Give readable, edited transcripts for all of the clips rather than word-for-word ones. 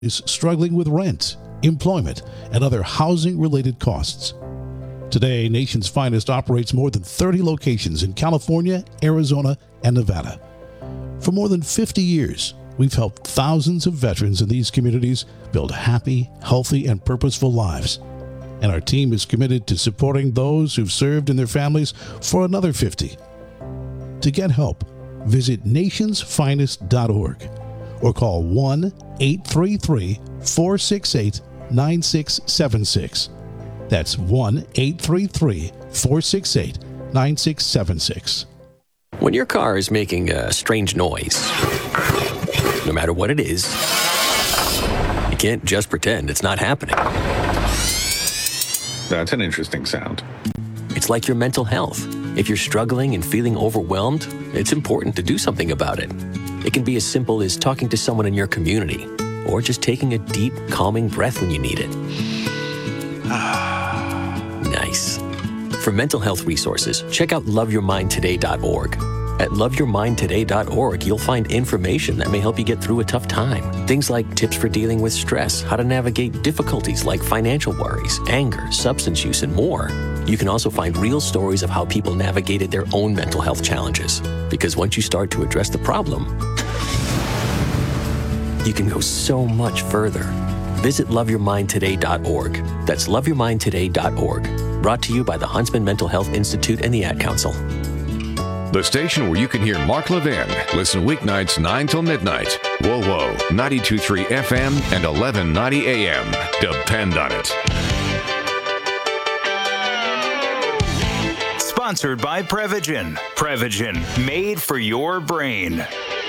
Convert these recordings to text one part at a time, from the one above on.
is struggling with rent, employment, and other housing-related costs. Today, Nation's Finest operates more than 30 locations in California, Arizona, and Nevada. For more than 50 years, we've helped thousands of veterans in these communities build happy, healthy, and purposeful lives. And our team is committed to supporting those who've served and their families for another 50. To get help, visit nationsfinest.org or call 1-833-468-9676. That's 1-833-468-9676. When your car is making a strange noise, no matter what it is, you can't just pretend it's not happening. That's an interesting sound. It's like your mental health. If you're struggling and feeling overwhelmed, it's important to do something about it. It can be as simple as talking to someone in your community, or just taking a deep, calming breath when you need it. Nice. For mental health resources, check out loveyourmindtoday.org. At loveyourmindtoday.org, you'll find information that may help you get through a tough time. Things like tips for dealing with stress, how to navigate difficulties like financial worries, anger, substance use, and more. You can also find real stories of how people navigated their own mental health challenges. Because once you start to address the problem, you can go so much further. Visit loveyourmindtoday.org. That's loveyourmindtoday.org. Brought to you by the Huntsman Mental Health Institute and the Ad Council. The station where you can hear Mark Levin. Listen weeknights 9 till midnight. Whoa, 92.3 FM and 1190 AM. Depend on it. Sponsored by Prevagen. Prevagen, made for your brain.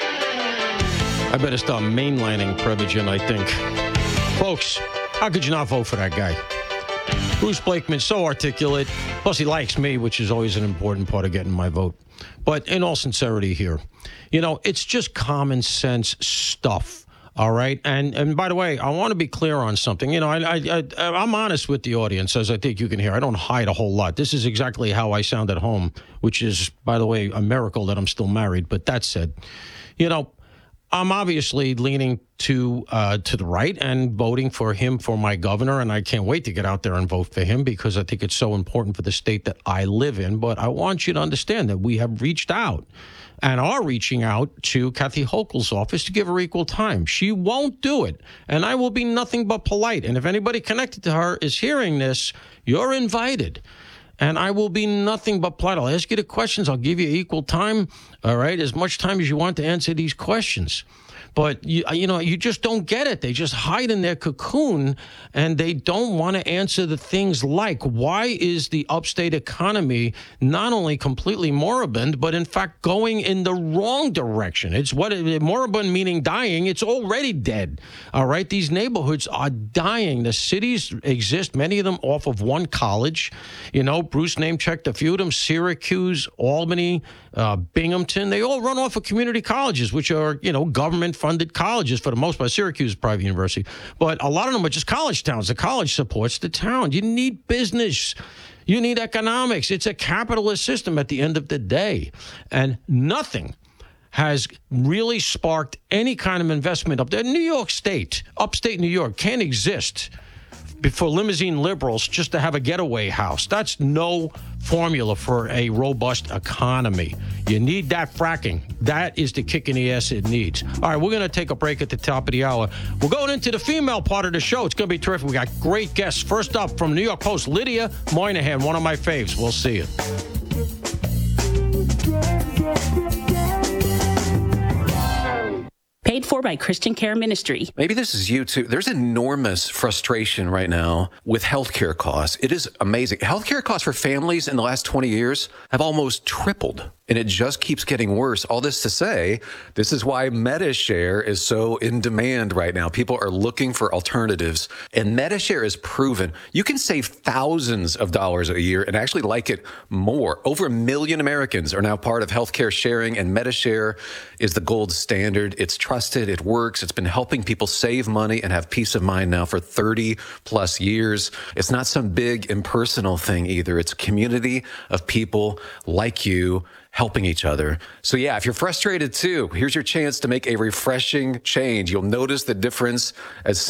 I better start mainlining Prevagen, I think. Folks, how could you not vote for that guy? Bruce Blakeman's so articulate. Plus, he likes me, which is always an important part of getting my vote. But in all sincerity here, it's just common sense stuff, all right? And by the way, I want to be clear on something. I'm honest with the audience, as I think you can hear. I don't hide a whole lot. This is exactly how I sound at home, which is, by the way, a miracle that I'm still married. But that said, I'm obviously leaning to the right and voting for him for my governor, and I can't wait to get out there and vote for him because I think it's so important for the state that I live in. But I want you to understand that we have reached out and are reaching out to Kathy Hochul's office to give her equal time. She won't do it, and I will be nothing but polite. And if anybody connected to her is hearing this, you're invited. And I will be nothing but polite. I'll ask you the questions. I'll give you equal time, all right, as much time as you want to answer these questions. But, you just don't get it. They just hide in their cocoon, and they don't want to answer the things like, why is the upstate economy not only completely moribund, but in fact going in the wrong direction? It's moribund meaning dying. It's already dead, all right? These neighborhoods are dying. The cities exist, many of them off of one college. Bruce name-checked a few of them, Syracuse, Albany, Binghamton. They all run off of community colleges, which are, government-funded colleges for the most part. Syracuse is a private university. But a lot of them are just college towns. The college supports the town. You need business. You need economics. It's a capitalist system at the end of the day. And nothing has really sparked any kind of investment up there. New York State, upstate New York, can't exist for limousine liberals just to have a getaway house. That's no formula for a robust economy. You need that fracking. That is the kick in the ass it needs. All right, we're going to take a break at the top of the hour. We're going into the female part of the show. It's going to be terrific. We got great guests. First up from New York Post, Lydia Moynihan, one of my faves. We'll see you. Paid for by Christian Care Ministry. Maybe this is you too. There's enormous frustration right now with healthcare costs. It is amazing. Healthcare costs for families in the last 20 years have almost tripled, and it just keeps getting worse. All this to say, this is why MediShare is so in demand right now. People are looking for alternatives, and MediShare is proven. You can save thousands of dollars a year and actually like it more. Over 1 million Americans are now part of healthcare sharing, and MediShare is the gold standard. It's trusted. It works. It's been helping people save money and have peace of mind now for 30 plus years. It's not some big impersonal thing either. It's a community of people like you helping each other. So yeah, if you're frustrated too, here's your chance to make a refreshing change. You'll notice the difference as